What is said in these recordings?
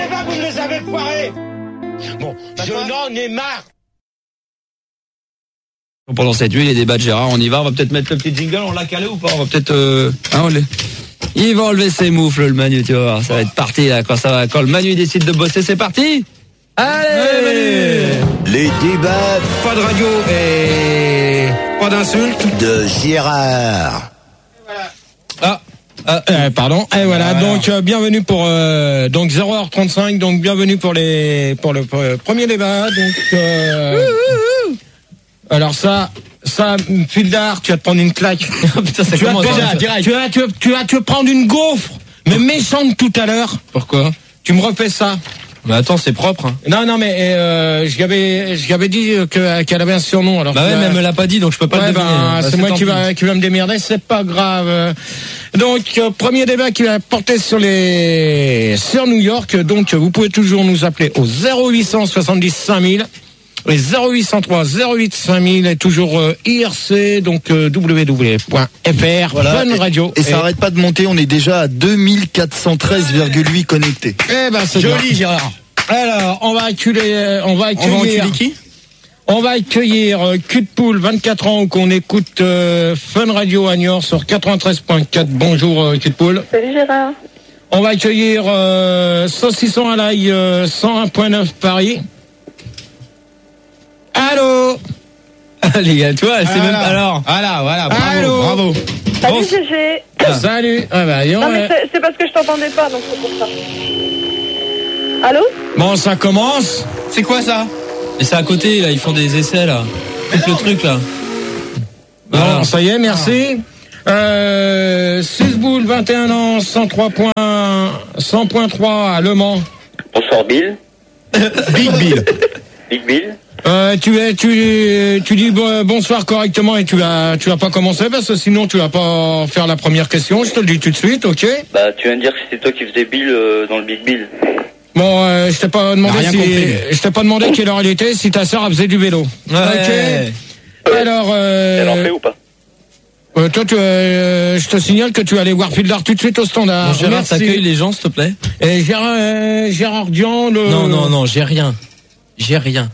débats, vous me les avez foirés. Bon, je n'en ai marre. Pendant cette nuit, les débats de Gérard, on y va. On va peut-être mettre le petit jingle. On l'a calé ou pas? On va peut-être... Il va enlever ses moufles, le Manu, tu vas voir. Ça va être parti, là, quand le Manu décide de bosser, c'est parti. Allez, les débats. Pas de radio et pas d'insultes. De Gérard. Pardon. Et voilà. Donc bienvenue pour donc 0h35. Donc bienvenue pour le premier débat. Donc alors ça Fildar, tu vas te prendre une claque. Putain, ça commence direct. Tu vas te prendre une gaufre, mais méchante tout à l'heure. Pourquoi? Tu me refais ça. Mais attends, c'est propre. Hein. Non, mais je avais dit qu'elle avait un surnom. Alors bah ouais, mais elle me l'a pas dit, donc je peux pas le deviner. C'est moi qui va me démerder, c'est pas grave. Donc premier débat qui va porter sur New York. Donc vous pouvez toujours nous appeler au 0800 70 5000. Et 0803 08 5000 est toujours IRC, donc www.fr, voilà, Fun Radio. Et ça arrête pas de monter, on est déjà à 2413,8 connectés. Eh ben c'est joli, Gérard. Alors, on va accueillir qui? On va accueillir Cul de Poule, 24 ans, qu'on écoute Fun Radio à Niort sur 93.4. Bonjour Cul de Poule. Salut Gérard. On va accueillir Saucisson à l'ail, 101.9 Paris. Allô. Les gars, tu vois, c'est même alors. Voilà, bravo. Salut GG. Salut. Non mais c'est parce que je t'entendais pas, donc c'est pour ça. Allô? Bon, ça commence. C'est quoi ça? Et c'est à côté, là, ils font des essais, là. Coupe le truc, là. Voilà. Bon, ça y est, merci. Susboul, 21 ans, 100.3 à Le Mans. Bonsoir Bill. Big Bill. Tu dis bonsoir correctement et tu vas pas commencer parce que sinon tu vas pas faire la première question, je te le dis tout de suite, ok? Bah tu viens de dire que c'était toi qui faisais Bill dans le Big Bill. Bon, je t'ai pas demandé quelle heure il était, si ta sœur faisait du vélo. Ouais. Ok. Alors elle en fait ou pas? Toi, je te signale que tu vas aller voir Fildar tout de suite au standard. Bon, Gérard, t'accueilles les gens, s'il te plaît. Et Gérard Dian, Non, j'ai rien. J'ai rien.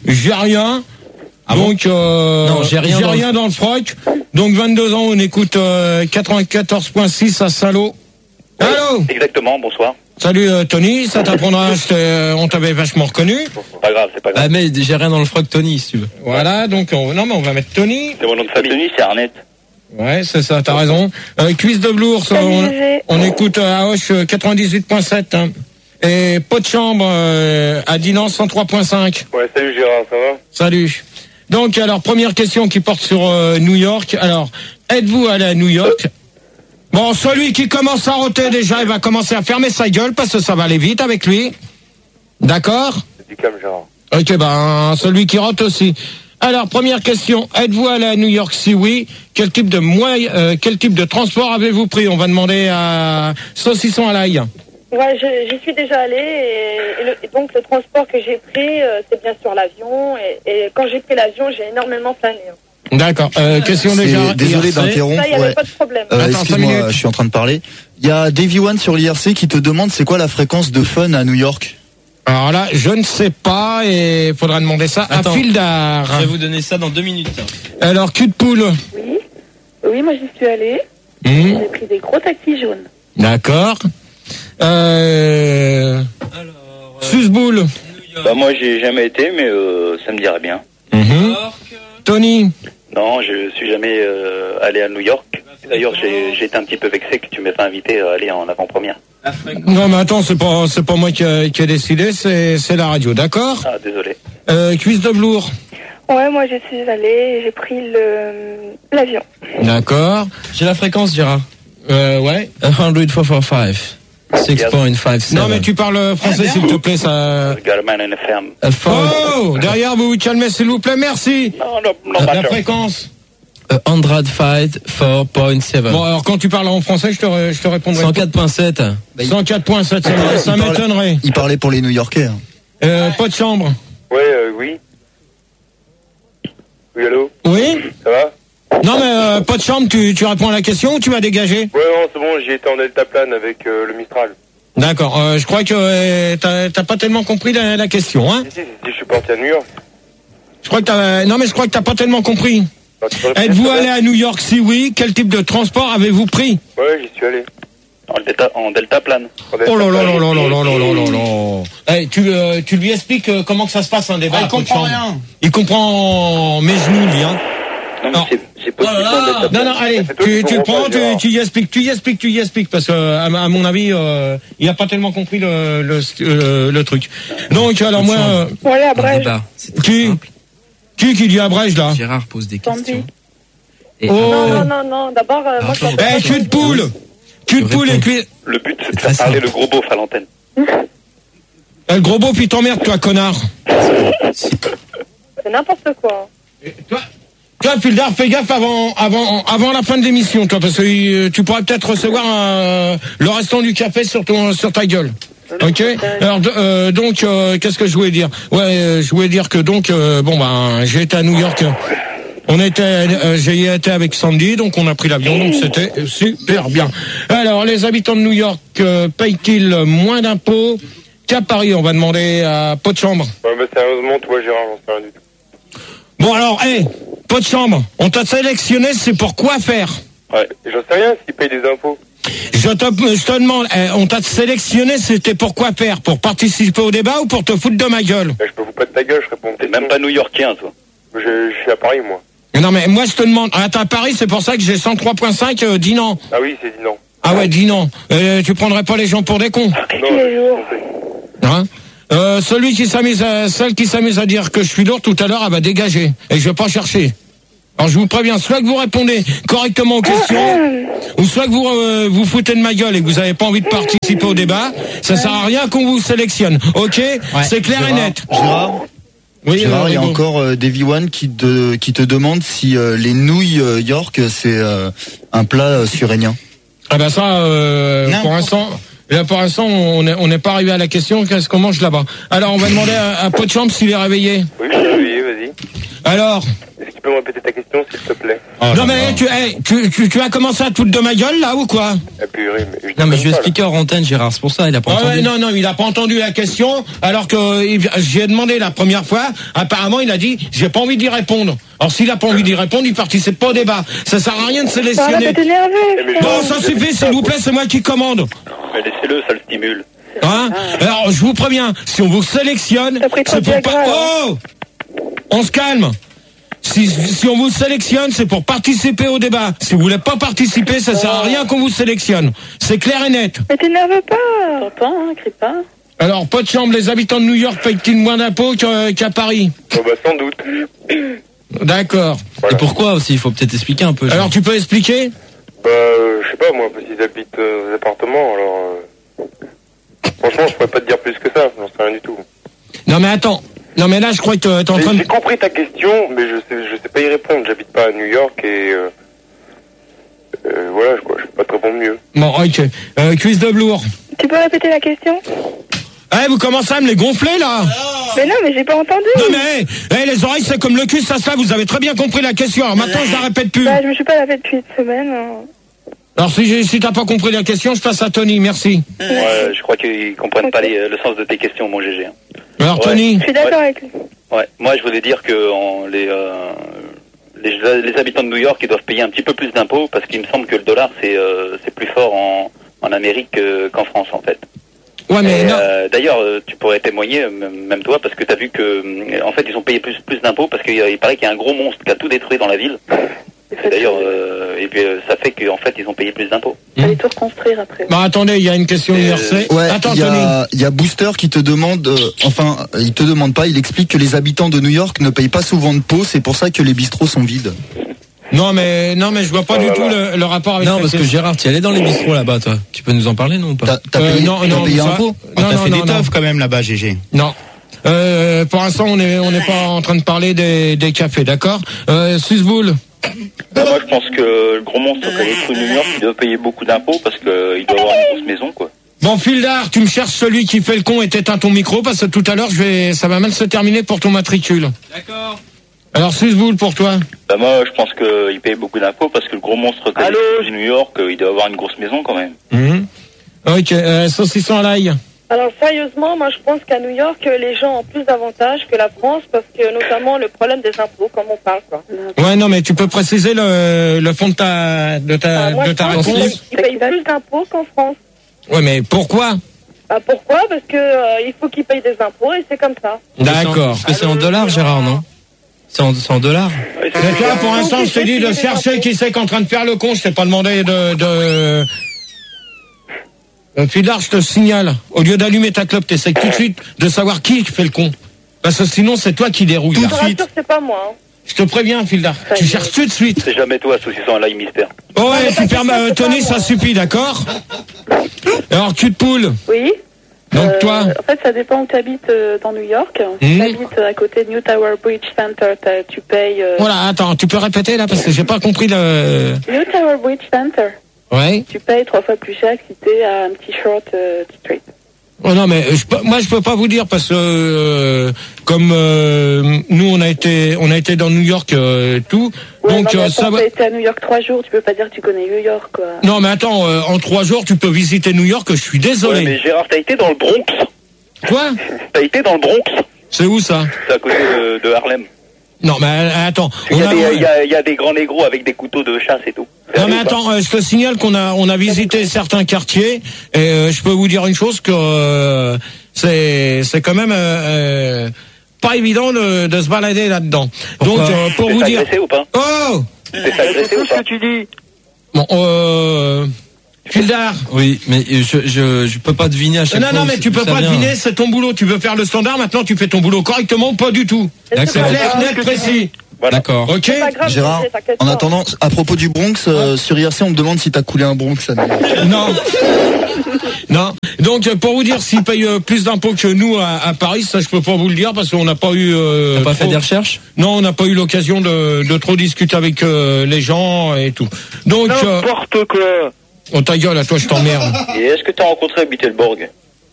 Ah donc, non, j'ai rien dans le froc. Donc, 22 ans, on écoute 94.6 à Salaud. Allô? Exactement, bonsoir. Salut Tony, ça t'apprendra, on t'avait vachement reconnu. C'est pas grave. Ah mais j'ai rien dans le froc Tony, si tu veux. Voilà, donc, on va mettre Tony. C'est mon nom de famille. Tony, c'est Arnett. Ouais, c'est ça, t'as raison. Cuisse de Blours, on écoute à Auch 98.7. Hein. Et Pot de Chambre à Dinan 103.5. Ouais, salut Gérard, ça va? Salut. Donc, alors, première question qui porte sur New York. Alors, êtes-vous allé à New York? Bon, celui qui commence à roter déjà, il va commencer à fermer sa gueule parce que ça va aller vite avec lui. D'accord? C'est du calme, Gérard. Ok, celui qui rote aussi. Alors, première question. Êtes-vous allé à New York? Si oui, quel type de transport avez-vous pris? On va demander à Saucisson à l'ail. Ouais, j'y suis déjà allée et donc le transport que j'ai pris, c'est bien sûr l'avion et quand j'ai pris l'avion, j'ai énormément plané. D'accord. Question déjà. Désolé d'interrompre. Ça, il n'y avait pas de problème. Excuse-moi, je suis en train de parler. Il y a Davy One sur l'IRC qui te demande c'est quoi la fréquence de Fun à New York. Alors là, je ne sais pas et il faudra demander ça à Fildar. Je vais vous donner ça dans 2 minutes. Alors, Cul de Poule. Oui, moi j'y suis allée. J'ai pris des gros taxis jaunes. D'accord. Susboul. Bah moi j'ai jamais été, mais ça me dirait bien. Tony. Non, je suis jamais allé à New York. D'ailleurs, j'ai été un petit peu vexé que tu m'aies pas invité à aller en avant-première. Non, mais attends, c'est pas moi qui ai décidé, c'est la radio, d'accord? Ah, désolé. Cuisse de Blours. Ouais, moi j'y suis allée et j'ai pris l'avion. D'accord. J'ai la fréquence, Gérard. Ouais. 104.5. 6.57. Non, mais tu parles français, s'il te plaît, ça. Oh, derrière, vous vous calmez, s'il vous plaît, merci. Non, la fréquence. 105.4.7. Bon, alors quand tu parles en français, je te répondrai. 104.7. 104.7, ça m'étonnerait. Il parlait pour les New-Yorkais. Pas de chambre. Ouais, oui. Oui, allô? Oui? Ça va? Non, mais pas de chambre, tu réponds à la question ou tu vas dégager? Ouais, non, c'est bon, j'y étais en deltaplane avec le Mistral. D'accord. Je crois que t'as pas tellement compris la question, hein. Si, je suis parti à New York. Je crois que t'as pas tellement compris. Êtes-vous allé à New York? Si oui, quel type de transport avez-vous pris? Ouais, j'y suis allé. En deltaplane. Oh là là là là là là là là là. Hey, tu lui expliques comment que ça se passe un débat. Il comprend rien. Il comprend mes genoux, lui, hein. Non, mais j'ai pas Non, allez, tu le prends, tu y expliques, parce que à mon avis, il a pas tellement compris le truc. Donc alors moi, Bon, allez, à Brège. qui dit Abrège là? Gérard pose des questions. Non, d'abord, moi je pense Eh, cul de poule et puis... Le but, c'est de faire parler le gros beauf à l'antenne. Le gros beauf, il t'emmerde, toi, connard. c'est n'importe quoi. Toi, Fildar, fais gaffe avant la fin de l'émission, toi, parce que tu pourrais peut-être recevoir le restant du café sur ta gueule. Ok. Alors donc, qu'est-ce que je voulais dire? Ouais, je voulais dire que donc, j'ai été à New York. J'ai été avec Sandy, donc on a pris l'avion, donc c'était super bien. Alors, les habitants de New York payent-ils moins d'impôts qu'à Paris? On va demander à Pot de Chambre. Ouais, mais sérieusement, toi, Gérard, j'en sais rien du tout. Bon, alors, Pot de Chambre, on t'a sélectionné, c'est pour quoi faire? Ouais, j'en sais rien s'ils payent des impôts. Je te demande, on t'a sélectionné, c'était pour quoi faire? Pour participer au débat ou pour te foutre de ma gueule? Je peux vous pas de ta gueule, je réponds. T'es même pas new-yorkien, toi. Je suis à Paris, moi. Non, mais moi, je te demande, t'es à Paris, c'est pour ça que j'ai 103.5, dis non. Ah oui, c'est dit non. Ah ouais, dis non. Tu prendrais pas les gens pour des cons? Non, Tous les jours. Hein? Celle qui s'amuse à dire que je suis lourd tout à l'heure, elle va dégager. Et je vais pas chercher. Alors je vous préviens, soit que vous répondez correctement aux questions, ou soit que vous foutez de ma gueule et que vous avez pas envie de participer au débat, ça sert à rien qu'on vous sélectionne. Ok? Ouais, c'est clair et net. Gérard, oui, il y a encore Davy One qui te demande si les nouilles York c'est un plat surénien. Ah bah ça, pour l'instant, on n'est pas arrivé à la question. Qu'est-ce qu'on mange là-bas? Alors on va demander à Pot de Chambre s'il est réveillé. Oui, je suis réveillé, vas-y. Alors. Est-ce que tu peux me répéter ta question, s'il te plaît? Non mais tu as commencé à te foutre de ma gueule là ou quoi? Non mais je vais expliquer hors antenne, Gérard, c'est pour ça, il a pas entendu. Ouais, non, il a pas entendu la question, alors que j'ai demandé la première fois, apparemment il a dit j'ai pas envie d'y répondre. Alors s'il a pas envie d'y répondre, il participe pas au débat. Ça sert à rien de sélectionner. Bon, ça suffit, s'il vous plaît, c'est moi qui commande. Mais laissez-le, ça le stimule. Hein? Alors je vous préviens, si on vous sélectionne, c'est pour pas... Oh! On se calme. Si on vous sélectionne, c'est pour participer au débat. Si vous voulez pas participer, ça sert à rien qu'on vous sélectionne. C'est clair et net. Mais t'énerve pas. T'entends, hein, crie pas. Alors, Pot de Chambre, les habitants de New York payent-ils moins d'impôts qu'à Paris? Oh bah sans doute. D'accord. Voilà. Et pourquoi aussi? Il faut peut-être expliquer un peu. Alors, tu peux expliquer? Je sais pas, moi, parce qu'ils habitent aux appartements, alors... Franchement, je pourrais pas te dire plus que ça, j'en sais rien du tout. Non mais attends. Non mais là je crois que t'es en train de... J'ai compris ta question, mais je sais pas y répondre. J'habite pas à New York et voilà, je peux pas te répondre mieux. Bon, ok. Cuisse de blour. Tu peux répéter la question? Vous commencez à me les gonfler là? Mais non, mais j'ai pas entendu. Non mais, les oreilles c'est comme le cul, ça se lave, vous avez très bien compris la question. Alors maintenant je la répète plus. Je me suis pas lavé depuis une semaine. Alors si t'as pas compris la question, je passe à Tony, merci. Ouais, je crois qu'ils comprennent pas le sens de tes questions, mon GG. Alors Tony. Je suis d'accord avec lui. Ouais, moi je voulais dire que les habitants de New York ils doivent payer un petit peu plus d'impôts parce qu'il me semble que le dollar c'est plus fort en Amérique qu'en France en fait. Ouais mais non. D'ailleurs tu pourrais témoigner même toi parce que t'as vu que en fait ils ont payé plus d'impôts parce qu'il paraît qu'il y a un gros monstre qui a tout détruit dans la ville. D'ailleurs, et puis ça fait qu'en fait ils ont payé plus d'impôts. Il fallait tout reconstruire après. Bah attendez, il y a une question universelle. Ouais, attends, il y a Booster qui te demande, il te demande pas, il explique que les habitants de New York ne payent pas souvent de pots, c'est pour ça que les bistrots sont vides. Non mais je vois pas du tout le rapport avec. Non parce que Gérard, tu y allais dans les bistrots là-bas, toi. Tu peux nous en parler, non ou pas? T'as payé, non, payé un pot? T'as fait des teufs quand même là-bas, GG. Non. Pour l'instant, on n'est pas en train de parler des cafés, d'accord? Susboul. Moi, je pense que le gros monstre qui a détruit New York, il doit payer beaucoup d'impôts parce qu'il doit avoir une grosse maison, quoi. Bon, Fildar, tu me cherches celui qui fait le con et t'éteins ton micro parce que tout à l'heure, ça va mal se terminer pour ton matricule. D'accord. Alors, Susboul, pour toi? Moi, je pense qu'il paye beaucoup d'impôts parce que le gros monstre qui a détruit New York, il doit avoir une grosse maison quand même. Ok, saucisson à l'ail. Alors sérieusement, moi je pense qu'à New York, les gens ont plus d'avantages que la France, parce que notamment le problème des impôts, comme on parle, quoi. Ouais, non, mais tu peux préciser le fond de ta réponse. Ils payent plus d'impôts qu'en France. Ouais, mais pourquoi? Pourquoi? Parce que il faut qu'ils payent des impôts et c'est comme ça. D'accord. Parce que c'est en dollars, Gérard, non? C'est en dollars. Mais toi, pour l'instant, je t'ai dit de chercher qui c'est qui est en train de faire le con. Je t'ai pas demandé de... Fildar, je te signale, au lieu d'allumer ta clope, t'essaies tout de suite de savoir qui fait le con. Parce que sinon, c'est toi qui dérouille. Tout de suite. C'est pas moi. Je te préviens, Fildar. Tu cherches tout de suite. C'est jamais toi, saucisson à l'ail mystère. Oh ouais, tu permets, Tony, ça suffit, d'accord? Alors, cul de poule. Oui. Donc toi. En fait, ça dépend où tu habites dans New York. Si tu habites à côté de New Tower Bridge Center, tu payes... Voilà, attends, tu peux répéter là, parce que j'ai pas compris le... New Tower Bridge Center. Ouais. Tu payes 3 fois plus cher que si t'es à un petit short street. Oh non, mais moi je peux pas vous dire parce que comme nous on a été dans New York tout. Ouais, donc non, ça quand va. t'as été à New York 3 jours, tu peux pas dire que tu connais New York, quoi. Non, mais attends, en 3 jours tu peux visiter New York. Je suis désolé. Ouais, mais Gérard, t'as été dans le Bronx. Quoi? T'as été dans le Bronx. C'est où ça? C'est à côté de Harlem. Non, mais attends. Il y a des grands négros avec des couteaux de chasse et tout. Non mais attends, je te signale qu'on a visité certains quartiers et je peux vous dire une chose que c'est quand même pas évident de se balader là-dedans. Donc pour vous dire. Ou pas Oh. C'est agressé ou pas? Ce que tu dis. Bon, Fildar. Oui, mais je peux pas deviner à chaque fois. Non, mais tu peux pas deviner, c'est ton boulot. Tu veux faire le standard, maintenant tu fais ton boulot correctement, pas du tout. C'est clair, net, précis. Voilà. D'accord. Ok. C'est pas grave, Gérard, en attendant, à propos du Bronx, sur IRC, on me demande si t'as coulé un Bronx. Non. Non. Donc pour vous dire s'ils payent plus d'impôts que nous à Paris, ça je peux pas vous le dire parce qu'on n'a pas eu. T'as pas fait des recherches? Non, on n'a pas eu l'occasion de trop discuter avec les gens et tout. Donc. N'importe quoi. Oh ta gueule, à toi je t'emmerde. Et est-ce que t'as rencontré Bittelborg?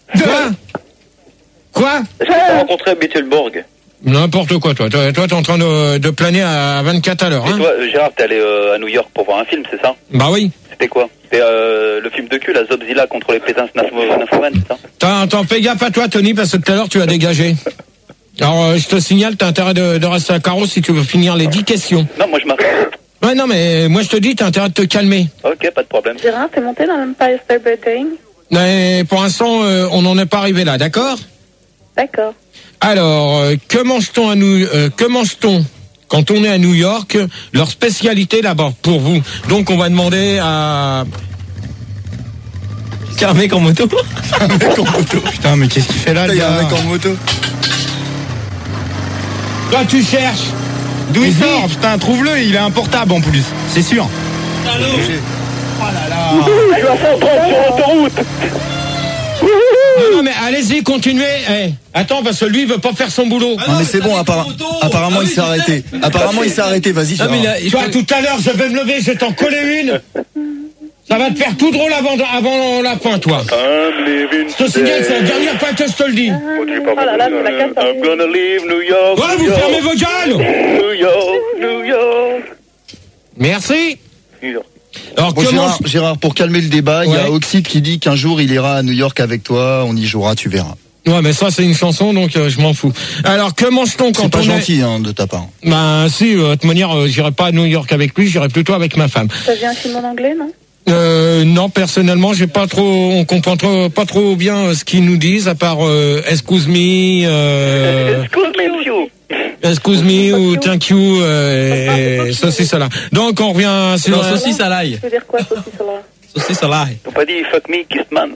Quoi? Est-ce que t'as rencontré Bittelborg? N'importe quoi, toi. Toi, t'es en train de planer à 24 à l'heure. Et hein. toi, Gérard, t'es allé à New York pour voir un film, c'est ça? Bah oui. C'était quoi? C'était le film de cul, la Zobzilla contre les pétins nymphomanes, c'est ça? Attends, fais gaffe à toi, Tony, parce que tout à l'heure tu as dégagé. Alors, je te signale, t'as intérêt de rester à carreau si tu veux finir les 10 questions. Non, moi je m'attends. Ouais, non, mais moi je te dis, t'as intérêt de te calmer. Ok, pas de problème. Gérard, t'es monté dans l'Empire State Building? Mais pour l'instant, on n'en est pas arrivé là, d'accord? D'accord. Alors, que mange-t-on quand on est à New York? Leur spécialité là-bas, pour vous. Donc, on va demander à... C'est un mec en moto. Un mec en moto. Putain, mais qu'est-ce qu'il fait là, Il y a un mec en moto. Toi, tu cherches. D'où il sort? Putain, trouve-le, il a un portable en plus. C'est sûr. Allô? Oh là là. Je vais faire 30 sur l'autoroute. Non, mais allez-y, continuez. Eh, attends, parce que lui, il veut pas faire son boulot. Non, mais c'est bon, apparemment il s'est arrêté. Apparemment il s'est arrêté, vas-y. Ah, mais Toi, tout à l'heure, je vais me lever, je vais t'en coller une. Ça va te faire tout drôle avant la fin, toi. Je te signale, c'est la dernière fois que je te le dis. Oh là là, c'est la casse. I'm gonna leave New York. Ouais, vous fermez vos gueules. New York. Merci. New York. Alors, Bon, Gérard, pour calmer le débat, il y a Oxide qui dit qu'un jour il ira à New York avec toi, on y jouera, tu verras. Ouais, mais ça, c'est une chanson, donc je m'en fous. Alors, que mange-t-on quand C'est pas on gentil de ta part. Ben, si, de toute manière, j'irai pas à New York avec lui, j'irai plutôt avec ma femme. T'as vu un film en anglais, non? Non, personnellement, on comprend pas trop bien ce qu'ils nous disent, à part excuse me, excuse me ou thank you, et ceci, cela. Donc, on revient sur... Non, saucisse à l'ail. Tu veux dire quoi, saucisse à l'ail? Saucisse à l'ail. T'as pas dit fuck me, kiss man?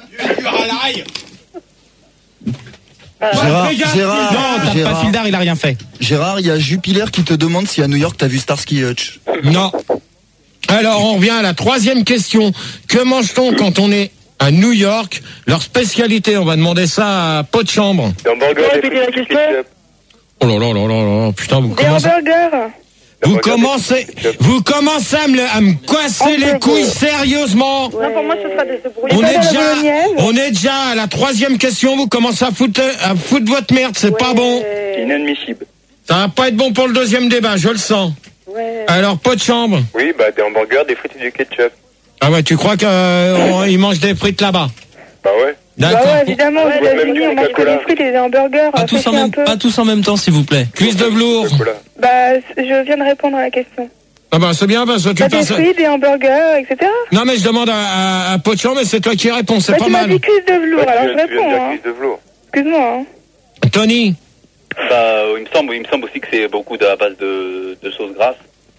Gérard, Non, t'as pas Fildar, il a rien fait. Gérard, il y a Jupiler qui te demande si à New York t'as vu Starsky Hutch. Non. Alors, on revient à la 3e question. Que mange-t-on quand on est à New York? Leur spécialité, on va demander ça à pot de chambre. Des hamburgers, des frites, du ketchup. Oh là là là là là, putain, vous Des commencez... hamburgers. Vous commencez à me coincer les couilles sérieusement. Non, pour moi, ce sera des œufs On est déjà à la 3e question. Vous commencez à foutre votre merde. C'est pas bon. Inadmissible. Ça va pas être bon pour le 2e débat, je le sens. Ouais. Alors, pot de chambre. Oui, des hamburgers, des frites et du ketchup. Ah ouais, tu crois qu'ils mangent des frites là-bas? Bah ouais. D'accord. Bah ouais, évidemment, aux même États-Unis, du on mange Coca-Cola. des frites et des hamburgers. Pas tous en même temps, s'il vous plaît. Cuisse de velours. Coca-Cola. Bah, je viens de répondre à la question. Ah bah c'est bien parce que tu Bah, des passes. frites, des hamburgers, etc. Non mais je demande à Pochon, mais c'est toi qui réponds, c'est Bah, pas tu m'as mal. dit cuisse de velours, Bah, alors je tu viens de réponds, dire hein. cuisse de velours. Excuse-moi, hein. Tony. Bah, il me semble aussi que c'est beaucoup à base de sauce grasse,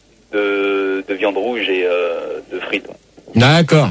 de viande rouge et de frites. D'accord.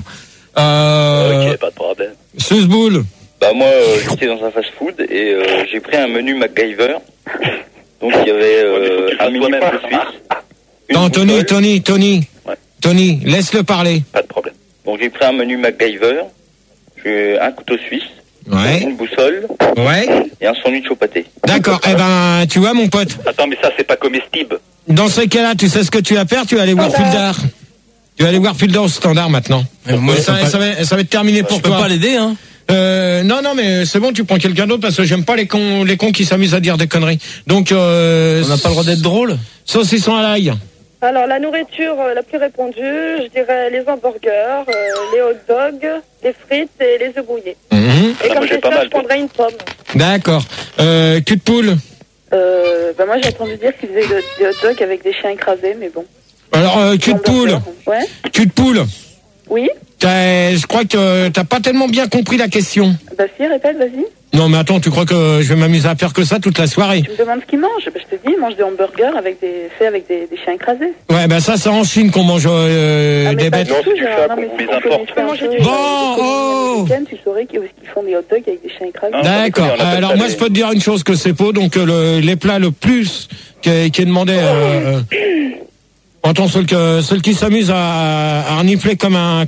Ok, pas de problème. Susboule. Bah moi, j'étais dans un fast-food et j'ai pris un menu MacGyver. Donc il y avait un menu de Suisse. Non, Tony. Ouais. Tony, laisse-le parler. Pas de problème. Donc j'ai pris un menu MacGyver, j'ai un couteau suisse, Ouais. une boussole Ouais. et un sandwich au pâté. D'accord. Eh ben, tu vois, mon pote. Attends, mais ça, c'est pas comestible. Dans ce cas-là, tu sais ce que tu vas faire. Tu vas aller voir Fildar. Tu vas aller voir Fildar au standard maintenant. Moi, ça va être terminé pour je peux toi. pas l'aider, hein. Non, mais c'est bon, tu prends quelqu'un d'autre parce que j'aime pas les cons qui s'amusent à dire des conneries. Donc, On n'a pas le droit d'être drôle. saucisson à l'ail. Alors, la nourriture la plus répandue, je dirais les hamburgers, les hot dogs, les frites et les œufs brouillés. Et moi, comme j'ai c'est pas ça, mal, je prendrais une pomme. D'accord. Cul de poule. Bah, moi, j'ai entendu dire qu'ils faisaient des hot dogs avec des chiens écrasés, mais bon. Alors, cul de poule. Ouais. Cul de poule. Oui. Je crois que t'as pas tellement bien compris la question. Bah, si, répète, vas-y. Non, mais attends, tu crois que je vais m'amuser à faire que ça toute la soirée? Tu me demandes ce qu'ils mangent. Bah, je te dis, ils mangent des hamburgers faits avec des chiens écrasés. Ouais, ben ça, c'est en Chine qu'on mange des bêtes. Non, si tu fais un mais con, si les on importe. connaissait un peu Bon, les tu saurais qu'ils font des hot dogs avec des chiens écrasés. Non. D'accord. on appelle Alors ça moi, les- je peux te dire une chose que c'est faux. Donc les plats le plus qui est demandé. Attends, ceux qui s'amusent à renifler comme un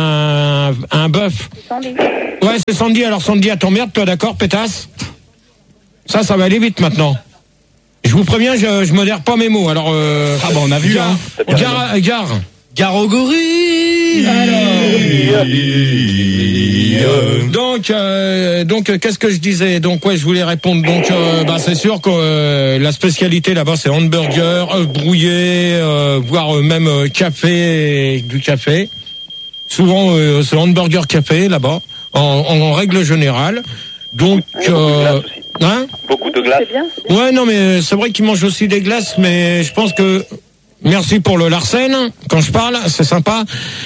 bœuf. Sandy. Ouais, c'est Sandy. Alors Sandy, à ton merde, toi, d'accord, pétasse. Ça va aller vite maintenant. Je vous préviens, je modère pas mes mots. Alors Ah bah on a vu, hein. gare. Garogori. Donc qu'est-ce que je disais? Donc ouais, je voulais répondre. Donc c'est sûr que la spécialité là-bas c'est hamburger, œufs brouillés, voire même du café. Souvent c'est hamburger café là-bas en règle générale. Donc Beaucoup de glace. C'est bien. ouais, non mais c'est vrai qu'ils mangent aussi des glaces, mais je pense que merci pour le Larsen, quand je parle, c'est sympa.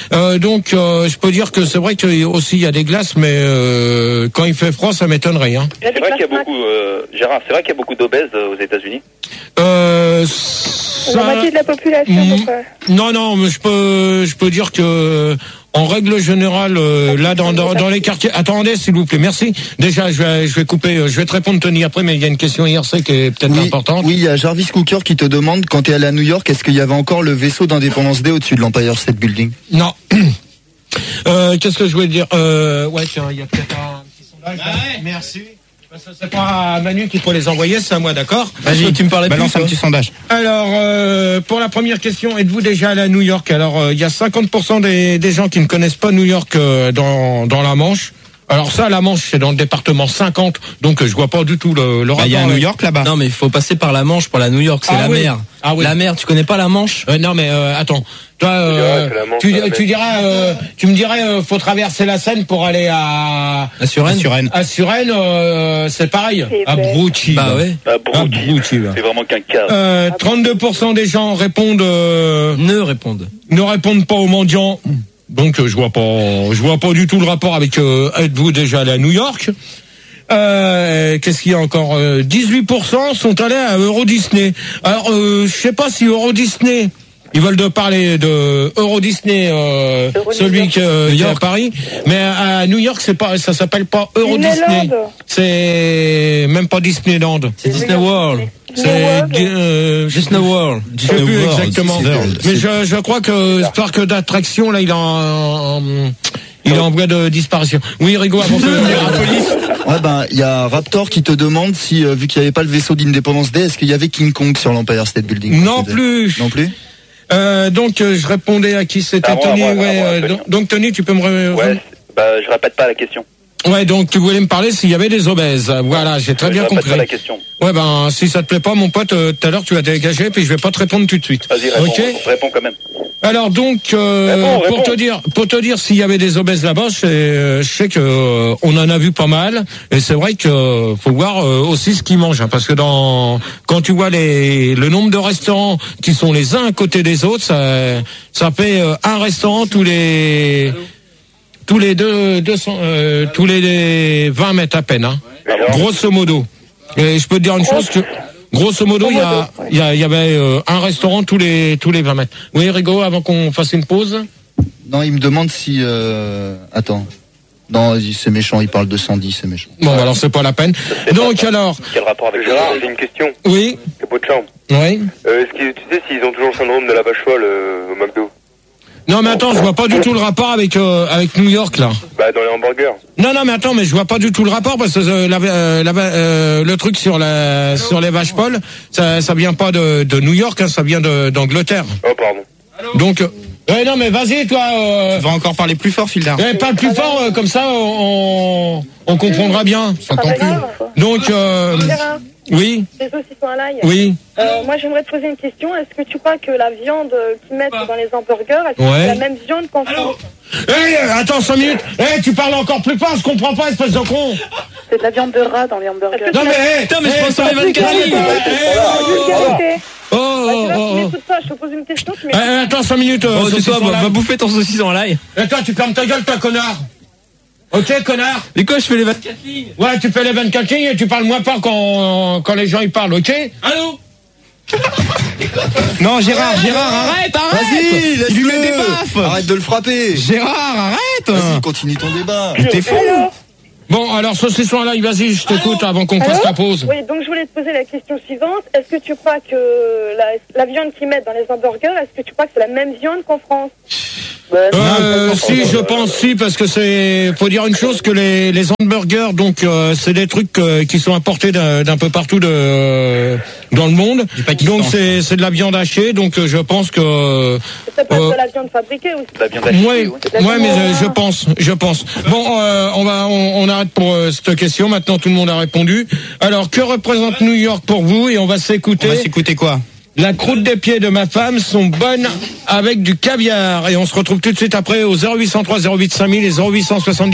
Je peux dire que c'est vrai qu'il aussi il y a des glaces, mais quand il fait froid, ça m'étonnerait. Hein. C'est vrai qu'il y a beaucoup, Gérard, c'est vrai qu'il y a beaucoup d'obèses aux États-Unis. La moitié de la population, à peu près. Non, mais je peux dire que en règle générale, là dans les quartiers. Attendez, s'il vous plaît, merci. Déjà, je vais couper. Je vais te répondre, Tony, après, mais il y a une question IRC qui est peut-être importante. Oui, il y a Jarvis Cooker qui te demande, quand tu es allé à New York, est-ce qu'il y avait encore le vaisseau d'Independence Day au-dessus de l'Empire State Building? Non. Qu'est-ce que je voulais dire? Ouais, tiens, il y a peut-être un petit sondage. Merci. Ça, c'est pas à Manu qu'il faut les envoyer, c'est à moi, d'accord? Vas-y, tu me parlais balance plus, un petit sondage. Alors, pour la première question, êtes-vous déjà allé à New York? Alors, il y a 50% des gens qui ne connaissent pas New York dans la Manche. Alors ça, la Manche, c'est dans le département 50, donc je vois pas du tout le rapport. Il y a avec- New York là-bas. Non, mais il faut passer par la Manche pour la New York, c'est Ah la oui. mer. Ah oui. La mer, tu connais pas la Manche? Non, mais attends. Toi, c'est la Manche, c'est la tu me dirais, faut traverser la Seine pour aller à Suresnes. À Suresnes, c'est pareil. C'est À vrai. Brouty. Bah ouais. Brouty, va. C'est vraiment qu'un cas. 32% des gens répondent Ne répondent. ne répondent pas aux mendiants. Donc je vois pas du tout le rapport avec êtes-vous déjà allé à New York? Qu'est-ce qu'il y a encore? 18% sont allés à Euro Disney. Alors je sais pas si Euro Disney, ils veulent de parler de Euro Disney, celui qui est à Paris, mais à New York ça s'appelle pas Euro Disney, Disneyland. c'est même pas Disneyland. C'est Disney World. C'est Disney World. je sais plus exactement. Mais je crois que ce parc d'attraction là, il est en voie de disparition. Oui, Rigo, avant de venir à la police. Ouais, il y a Raptor qui te demande si, vu qu'il n'y avait pas le vaisseau d'Independence Day, est-ce qu'il y avait King Kong sur l'Empire State Building? Non plus. Non plus? Je répondais à qui c'était? À moi, Tony. à moi, Ouais. à moi, Tony. Donc Tony, tu peux me. Ouais, je répète pas la question. Ouais, donc tu voulais me parler s'il y avait des obèses. Voilà, j'ai très bien je répète compris. pas la question. Ouais, ben, si ça te plaît pas, mon pote, tout à l'heure, tu vas dégager, puis je vais pas te répondre tout de suite. Vas-y, réponds quand même. Alors donc, réponds. pour te dire s'il y avait des obèses là-bas, je sais que on en a vu pas mal, et c'est vrai que faut voir aussi ce qu'ils mangent, hein, parce que quand tu vois le nombre de restaurants qui sont les uns à côté des autres, ça fait un restaurant tous les 20 mètres à peine, hein. Grosso modo. Et je peux te dire une chose, que grosso modo, il y avait un restaurant tous les 20 mètres. Oui, Rigo, avant qu'on fasse une pause. Non, il me demande si... Attends. Non, c'est méchant, il parle de 110, c'est méchant. Bon, alors c'est pas la peine. Donc alors... Quel rapport avec Gérard, j'ai une question. Oui. Capot de chambre. Oui. Est-ce que tu sais s'ils ont toujours le syndrome de la vache folle au McDo? Non, mais attends, je vois pas du tout le rapport avec New York, là. Bah, dans les hamburgers. Non, mais attends, mais je vois pas du tout le rapport, parce que le truc sur les vaches folles, ça vient pas de New York, hein, ça vient d'Angleterre. Oh, pardon. Donc... Ouais, non, mais vas-y, toi... Tu vas encore parler plus fort, Fildar. Parle plus fort, comme ça, on comprendra bien. Ça s'entend plus. Donc, oui. Les saucissons à l'ail. Oui. Moi, j'aimerais te poser une question. Est-ce que tu crois que la viande qu'ils mettent dans les hamburgers, est-ce que c'est la même viande qu'en France? Attends 5 minutes. Tu parles encore plus fort, je comprends pas, espèce de con. C'est de la viande de rat dans les hamburgers. Non, mais, putain, mais je pense sur les 24 lignes. Je te pose une question. Attends 5 minutes. Tais-toi, va bouffer ton saucisson à l'ail. Attends, tu fermes ta gueule, toi, connard. Ok, connard. Mais quoi, je fais les 24 lignes? Ouais, tu fais les 24 lignes et tu parles moins fort quand les gens ils parlent, ok? Allô? Non, Gérard, arrête. Vas-y, laisse-le. Il lui met des baffes. Arrête de le frapper. Gérard, arrête. Vas-y, continue ton débat. T'es fou. Bon, alors, saucisson là, vas-y, je t'écoute avant qu'on fasse la pause. Oui, donc je voulais te poser la question suivante. Est-ce que tu crois que la viande qu'ils mettent dans les hamburgers, est-ce que tu crois que c'est la même viande qu'en France? Si, je pense parce que faut dire une chose, que les hamburgers, donc, c'est des trucs qui sont importés d'un peu partout dans le monde. Donc, c'est de la viande hachée, donc, je pense que... C'est pas de la viande fabriquée aussi. De la viande hachée. Ouais, mais je pense. Bon, on arrête pour cette question. Maintenant, tout le monde a répondu. Alors, que représente New York pour vous? Et on va s'écouter. On va s'écouter quoi? La croûte des pieds de ma femme sont bonnes avec du caviar. Et on se retrouve tout de suite après au 0803 08 5000 et 0870